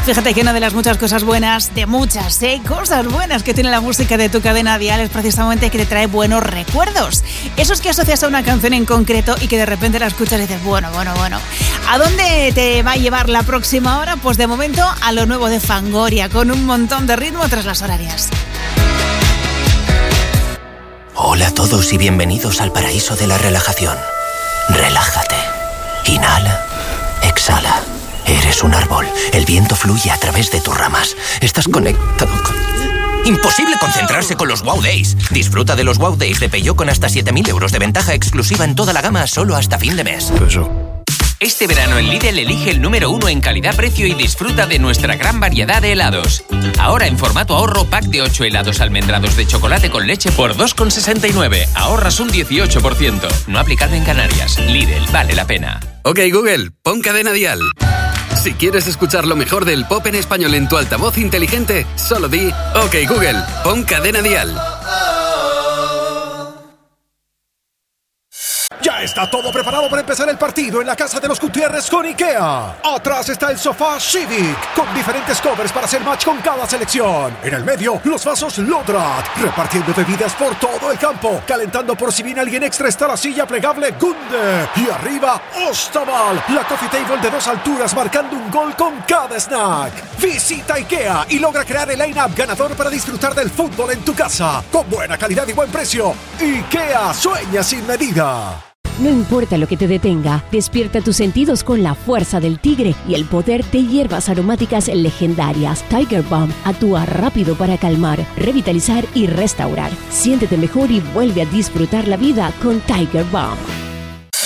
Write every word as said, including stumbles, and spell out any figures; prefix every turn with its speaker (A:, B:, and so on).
A: Fíjate que una de las muchas cosas buenas, de muchas, ¿eh? Cosas buenas que tiene la música de tu cadena dial es precisamente que te trae buenos recuerdos. Esos que asocias a una canción en concreto y que de repente la escuchas y dices, bueno, bueno, bueno. ¿A dónde te va a llevar la próxima hora? Pues de momento a lo nuevo de Fangoria, con un montón de ritmo tras las horarias.
B: Hola a todos y bienvenidos al paraíso de la relajación. Relájate. Inhala. Exhala. Eres un árbol. El viento fluye a través de tus ramas. Estás conectado con... Imposible concentrarse con los Wow Days. Disfruta de los Wow Days de Peugeot con hasta siete mil euros de ventaja exclusiva en toda la gama solo hasta fin de mes.
C: Eso.
D: Este verano en Lidl elige el número uno en calidad-precio y disfruta de nuestra gran variedad de helados. Ahora en formato ahorro, pack de ocho helados almendrados de chocolate con leche por dos con sesenta y nueve. Ahorras un dieciocho por ciento. No aplicable en Canarias. Lidl, vale la pena.
C: Ok, Google, pon Cadena Dial. Si quieres escuchar lo mejor del pop en español en tu altavoz inteligente, solo di OK Google, pon Cadena Dial.
E: Ya está todo preparado para empezar el partido en la casa de los Gutiérrez con IKEA. Atrás está el sofá Civic, con diferentes covers para hacer match con cada selección. En el medio, los vasos Lodrat, repartiendo bebidas por todo el campo. Calentando por si viene alguien extra está la silla plegable Gunde. Y arriba, Ostaval, la coffee table de dos alturas marcando un gol con cada snack. Visita IKEA y logra crear el line-up ganador para disfrutar del fútbol en tu casa. Con buena calidad y buen precio. IKEA, sueña sin medida.
F: No importa lo que te detenga, despierta tus sentidos con la fuerza del tigre y el poder de hierbas aromáticas legendarias. Tiger Balm actúa rápido para calmar, revitalizar y restaurar. Siéntete mejor y vuelve a disfrutar la vida con Tiger Balm.